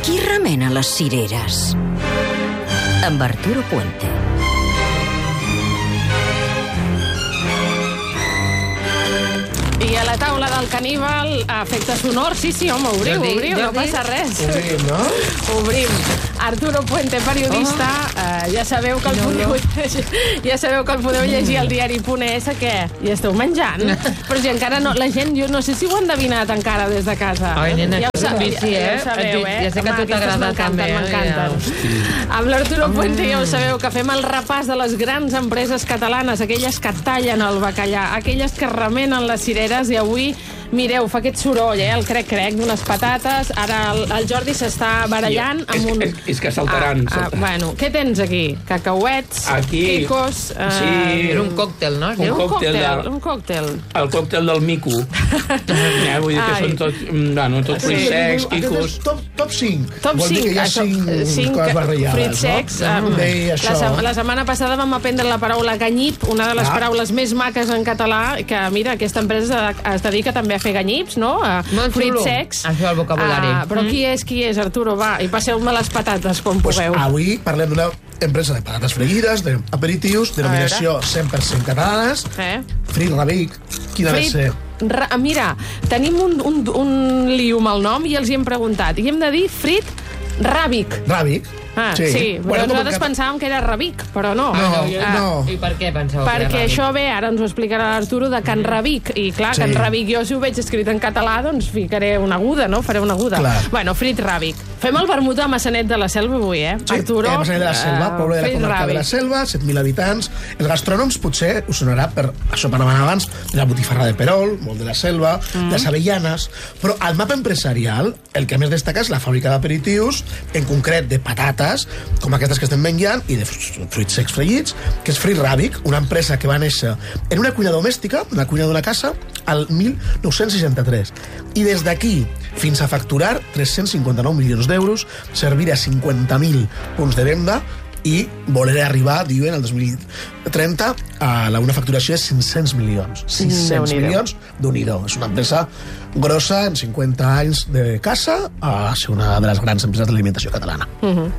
Qui remena les cireres? Amb Arturo Puente. I a la taula del caníbal, efecte sonor, sí, home, obriu, no passa res. Obrim, no? Obrim. Arturo Puente, periodista, ja sabeu que el podeu llegir al diari.es, que ja esteu menjant. Però si encara no, la gent, jo no sé si ho han endevinat encara des de casa. Ai, nena, ja ho sabeu, ja sé que a tu t'agrada també. M'encanten. Amb l'Arturo Puente ja ho sabeu, que fem el repàs de les grans empreses catalanes, aquelles que tallen el bacallà, aquelles que remenen les cireres, i avui, mireu, fa aquest soroll, el crec-crec d'unes patates. Ara el Jordi s'està barallant amb un... És que saltaran. Bueno, què tens aquí? Cacauets, quicos... Sí. Era un còctel, no? Un còctel. El còctel del mico. Vull dir que són tots fruits secs, quicos... Top 5. Top 5. Vol dir que hi ha 5 coses barrejades, fruits secs. La setmana passada vam aprendre la paraula ganyip, una de les paraules més maques en català, que, mira, aquesta empresa es dedica també a fer ganyips, no? Fruits secs. Això el vocabulari. Però qui és, Arturo? Va, i passeu-me les patates quan pugueu. Avui parlem d'una empresa de patates fregides, d'aperitius, denominació 100% catalanes. Frit Ravic. Quina ha de ser? Mira, tenim un lío amb el nom i els hi hem preguntat. I hem de dir Frit Ravic. Ravic. Sí, però nosaltres pensàvem que era Ravic, però no. No. I per què pensàveu que era Ravic? Perquè això ve, ara ens ho explicarà l'Arturo, de Can Ravic. I clar, Can Ravic, jo si ho veig escrit en català, doncs ficaré una aguda, no? Faré una aguda. Bueno, Frit Ravic. Fem el vermut a Massanet de la Selva avui, Arturo? Sí, Massanet de la Selva, poble de la comarca de la Selva, 7.000 habitants. Els gastrònoms potser us sonarà per això parlaven abans, de la botifarra de Perol, molt de la Selva, les avellanes, però al mapa empresarial el que més destaca és la fàbrica d'aperitius, en concret de patates, com aquestes que estem menjant, i de fruits secs fregits, que és Frit Ravic, una empresa que va néixer en una cuina domèstica, una cuina d'una casa, al 1963. I des d'aquí fins a facturar 359 milions d'euros, servir a 50.000 punts de venda i voler arribar, diuen, al 2030 a una facturació de 500 milions. 600 milions d'un-i-do. És una empresa grossa, en 50 anys de casa, a ser una de les grans empreses de l'alimentació catalana.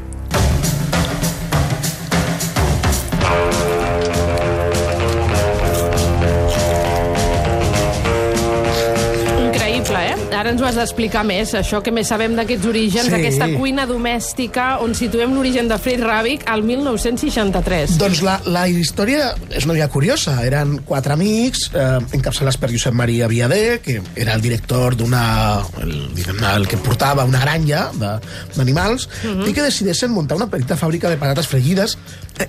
Ara ens ho has d'explicar més, això que més sabem d'aquests orígens, d'aquesta cuina domèstica on situem l'origen de Frit Ravic al 1963. Doncs la història és una mica curiosa. Eren 4 amics, encapçalats per Josep Maria Viader, que era el director el que portava una granja d'animals, i que decideixen muntar una petita fàbrica de patates fregides.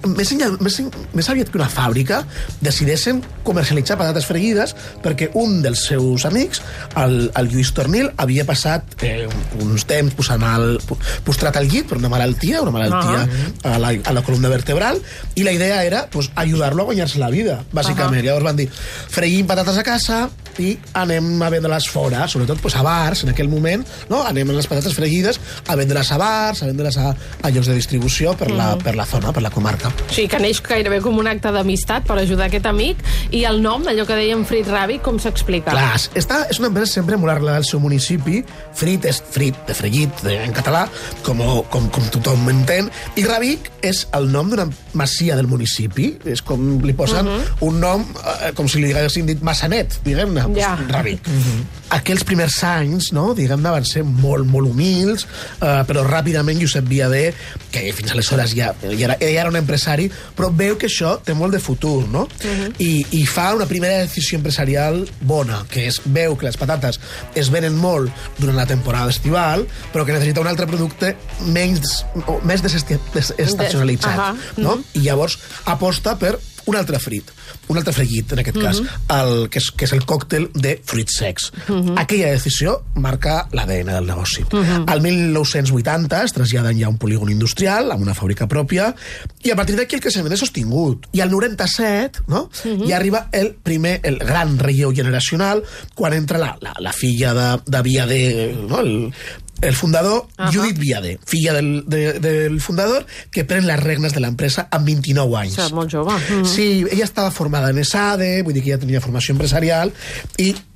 Més aviat que una fàbrica, decideixen comercialitzar patates fregides perquè un dels seus amics, el Lluís Tornil, havia passat uns temps postrat al llit per una malaltia a la columna vertebral, i la idea era ajudar-lo a guanyar-se la vida, bàsicament. Llavors van dir, freguim patates a casa i anem a vendre-les fora, sobretot a bars, en aquell moment, anem amb les patates fregides a vendre-les a bars, a vendre-les a llocs de distribució per la zona, per la comarca. Sí, que neix gairebé com un acte d'amistat per ajudar aquest amic. I el nom, allò que dèiem Frit Ravic, com s'explica? Clar, és una empresa sempre molt arrelada al seu municipi. Frit és frit, de fregit, en català, com tothom entén, i Ravic és el nom d'una masia del municipi. És com li posen un nom, com si li haguessin dit Massanet, diguem-ne, Ravic. Aquells primers anys, diguem-ne, van ser molt, molt humils, però ràpidament Josep Viader, que fins aleshores ja era un empresari, però veu que això té molt de futur, no? I fa una primera decisió empresarial bona, que és, veu que les patates es venen molt durant la temporada estival, però que necessita un altre producte més desestacionalitzat, no? I llavors aposta per un altre frit, un altre fregit, en aquest cas, que és el còctel de fruits secs. Aquella decisió marca l'ADN del negoci. Al 1980 es traslladen ja a un polígon industrial, amb una fàbrica pròpia, i a partir d'aquí el creixement és sostingut. I al 97, ja arriba el gran relleu generacional, quan entra la filla de Viader, el fundador, Judit Viader, filla del fundador, que pren les regnes de l'empresa amb 29 anys. És molt jove. Sí, ella estava formada en ESADE, vull dir que ja tenia formació empresarial, i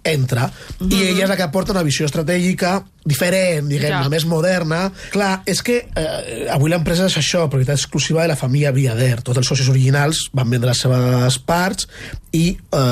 entra, i ella és la que aporta una visió estratègica diferent, diguem-ne, més moderna. Clar, és que avui l'empresa és això, propietat exclusiva de la família Viader. Tots els socis originals van vendre les seves parts i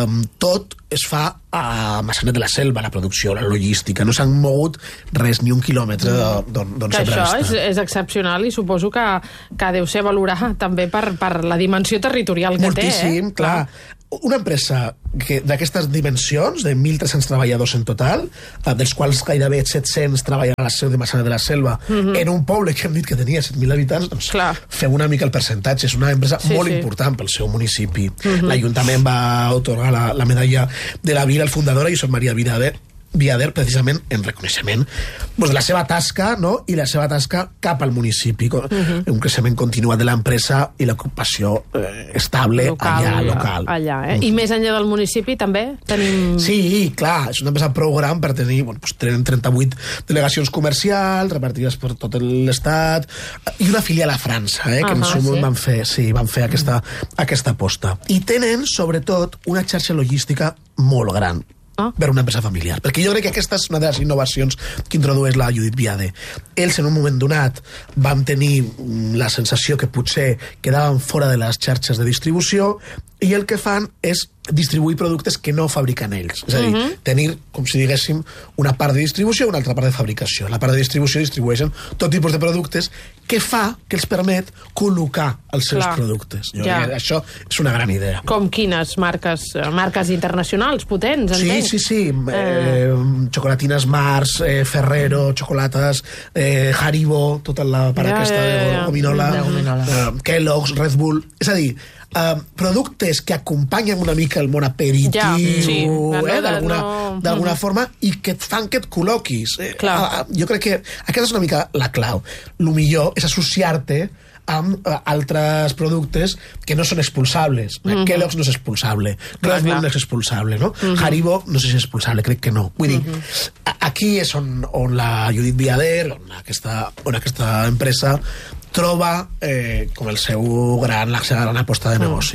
tot es fa a Maçanet de la Selva, la producció, la logística. No s'han mogut res, ni un quilòmetre d'on sempre això han estat. és excepcional i suposo que deu ser valorar també per la dimensió territorial que Moltíssim, té. clar. Una empresa d'aquestes dimensions, de 1.300 treballadors en total, dels quals gairebé 700 treballen a la seu de Maçanet de la Selva, en un poble que hem dit que tenia 7.000 habitants, doncs fem una mica el percentatge. És una empresa molt important pel seu municipi. L'Ajuntament va atorgar la medalla de la vila al fundador, Josep Maria Viader, precisament en reconeixement de la seva tasca, no? I la seva tasca cap al municipi, un creixement continuat de l'empresa i l'ocupació estable local. I més enllà del municipi també tenim... Sí, clar, és una empresa prou gran per tenir, tenen 38 delegacions comercials repartides per tot l'estat i una filial a França, que en su moment van fer aquesta aposta. I tenen, sobretot, una xarxa logística molt gran per una empresa familiar. Perquè jo crec que aquesta és una de les innovacions que introdueix la Judit Viader. Ells, en un moment donat, van tenir la sensació que potser quedaven fora de les xarxes de distribució i el que fan és distribuir productes que no fabriquen ells. És a dir, tenir, com si diguéssim, una part de distribució i una altra part de fabricació. La part de distribució distribueixen tot tipus de productes que fa, que els permet col·locar els seus productes. Jo crec que això és una gran idea. Com quines marques? Marques internacionals, potents, entenc? Sí. Xocolatines Mars, Ferrero, xocolates, Haribo, tota la part aquesta de gominola, Kellogg's, Red Bull... És a dir, productes que acompanyen una mica el món aperitiu, d'alguna forma, i que et fan que et col·loquis. Jo crec que aquesta és una mica la clau. El millor és associar-te amb altres productes que no són expulsables. Kellogg's no és expulsable, Red Bull no és expulsable, no? Haribo no sé si és expulsable, crec que no. Vull dir, aquí és on la Judit Viader, on aquesta empresa troba com la seva gran aposta de negoci.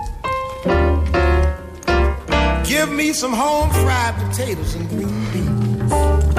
Give me some home fried potatoes and green beans.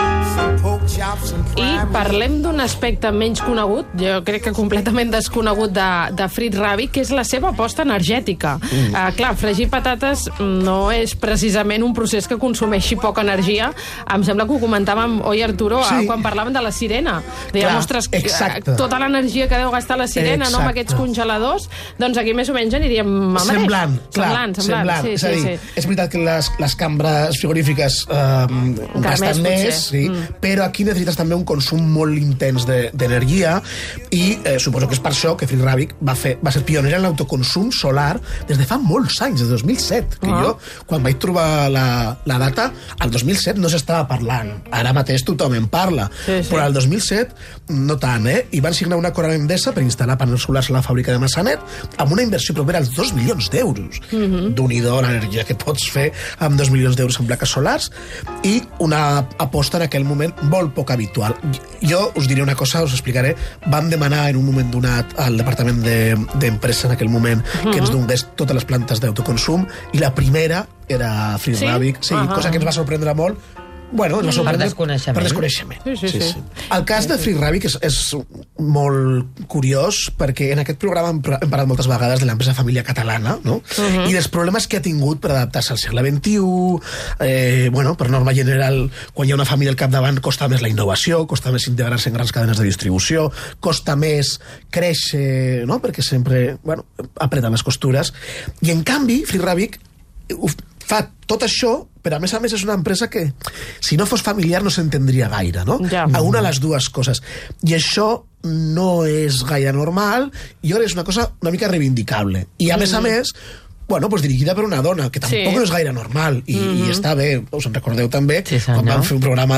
I parlem d'un aspecte menys conegut, jo crec que completament desconegut de Frit Ràbic, que és la seva aposta energètica. Clar, fregir patates no és precisament un procés que consumeixi poca energia. Em sembla que ho comentàvem, oi, Arturo, quan parlàvem de la sirena. Dèiem, ostres, tota l'energia que deu gastar la sirena, no, amb aquests congeladors, doncs aquí més o menys aniríem a Semblant. És a dir, és veritat que les cambres frigorífiques gasten més, però aquí necessites també un consum molt intens d'energia i suposo que és per això que Frit Ràbic va ser pionera en l'autoconsum solar des de fa molts anys, des de 2007, que jo, quan vaig trobar la data, al 2007 no s'estava parlant. Ara mateix tothom en parla, però al 2007 no tant, i van signar un acord amb Endesa per instal·lar panels solars a la fàbrica de Maçanet amb una inversió propera als 2 milions d'euros. D'un-i-do l'energia que pots fer amb 2 milions d'euros en plaques solars i una aposta en aquell moment molt poc habitual. Jo us diré una cosa, us explicaré. Vam demanar en un moment donat al departament d'empresa en aquell moment que ens donés totes les plantes d'autoconsum i la primera era Frit Ràbic, cosa que ens va sorprendre molt. Bueno, per desconeixement. Per desconeixement. Sí. El cas de Frit Ràbic és molt curiós perquè en aquest programa hem parlat moltes vegades de l'empresa família catalana, no? I dels problemes que ha tingut per adaptar-se al segle XXI. Per norma general, quan hi ha una família al capdavant, costa més la innovació, costa més integrar-se en grans cadenes de distribució, costa més créixer, no? Perquè sempre, apreten les costures. I en canvi, Frit Ràbic fa tot això, però a més és una empresa que, si no fos familiar, no s'entendria gaire, no? A una de les dues coses. I això no és gaire normal, i ara és una cosa una mica reivindicable. I a més, dirigida per una dona, que tampoc no és gaire normal, i està bé, us en recordeu també, quan vam fer un programa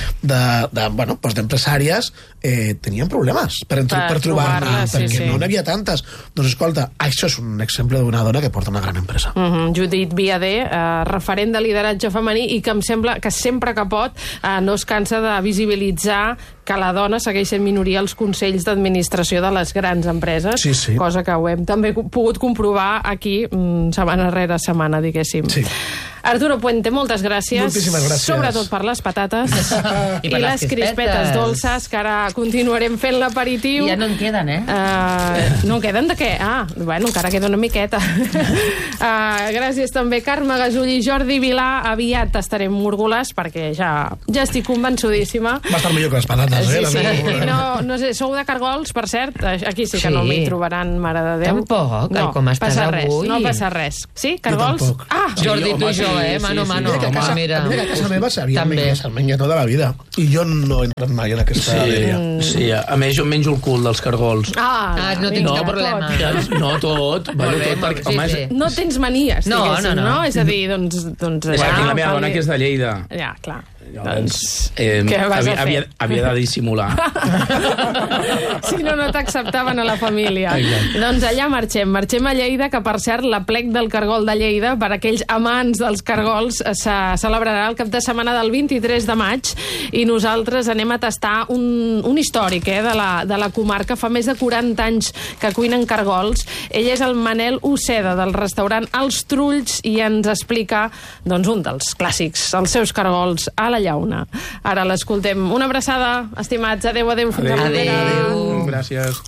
d'empresàries, tenien problemes per trobar-ne, perquè no n'hi havia tantes. Doncs escolta, això és un exemple d'una dona que porta una gran empresa. Judit Viader, referent de lideratge femení, i que em sembla que sempre que pot no es cansa de visibilitzar que la dona segueix sent minoria als consells d'administració de les grans empreses, cosa que ho hem també pogut comprovar aquí setmana rere setmana, diguéssim. Arturo Puente, moltes gràcies. Moltíssimes gràcies. Sobretot per les patates I per les crispetes dolces, que ara continuarem fent l'aperitiu. Ja no en queden, No en queden de què? Bueno, encara queda una miqueta. Gràcies també Carme Gasull i Jordi Vilà. Aviat estarem morgolars, perquè ja estic convençudíssima. Va estar millor que les patates, Sí. No sé, sou de Cargols, per cert? Aquí sí que no m'hi trobaran, mare de Déu. Tampoc, com estàs avui. No passa res. Sí, Cargols? Jo tampoc. Jordi, tu i jo, mano a mano. Mira, a casa meva s'havia menjat tota la vida. I jo no he entrat mai en aquesta idea. Sí, a més jo menjo el cul dels cargols. No tens cap problema. No, tot. No tens manies, diguéssim, no? És a dir, doncs... És que la meva dona, que és de Lleida. Ja, clar. Doncs, què vas a fer? havia de dissimular. Si no t'acceptaven a la família. Doncs allà marxem a Lleida, que per cert l'Aplec del Cargol de Lleida, per aquells amants dels cargols, se celebrarà el cap de setmana del 23 de maig i nosaltres anem a tastar un històric de la comarca. Fa més de 40 anys que cuinen cargols. Ell és el Manel Uceda, del restaurant Els Trulls, i ens explica doncs, un dels clàssics, els seus cargols a la llauna. Ara l'escoltem. Una abraçada, estimats. Adéu. Fins la propera. Adéu. Gràcies.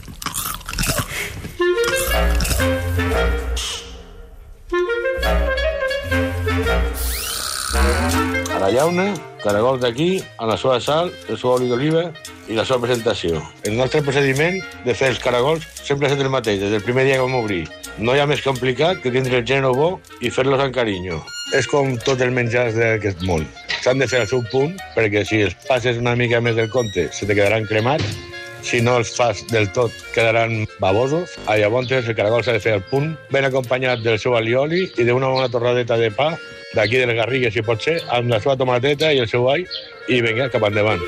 A la llauna, caragols d'aquí, amb la seva sal, el seu oli d'oliva i la seva presentació. El nostre procediment de fer els caragols sempre ha estat el mateix, des del primer dia que vam obrir. No hi ha més complicat que tindre el gènere bo i fer-los amb carinyo. És com tots els menjars d'aquest món. S'han de fer al seu punt, perquè si els passes una mica més del compte, se te quedaran cremats. Si no els fas del tot, quedaran babosos. Llavors, el caragol s'ha de fer al punt, ben acompanyat del seu alioli i d'una bona torradeta de pa, d'aquí de les Garrigues, si pot ser, amb la seva tomateta i el seu all, i vinga, cap endavant.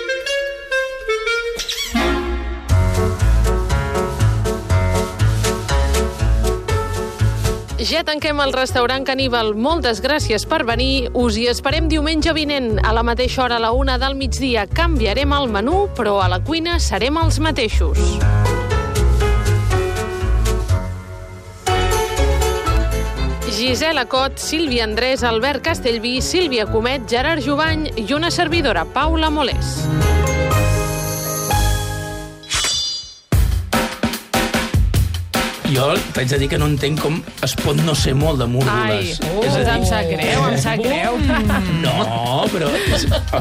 Ja tanquem el restaurant Caníbal. Moltes gràcies per venir. Us hi esperem diumenge vinent. A la mateixa hora, a la 1 del migdia, canviarem el menú, però a la cuina serem els mateixos. Gisela Cot, Sílvia Andrés, Albert Castellví, Sílvia Comet, Gerard Jovany i una servidora, Paula Molés. Jo t'haig de dir que no entenc com es pot no ser molt de múrgoles. Em sap greu. No, però...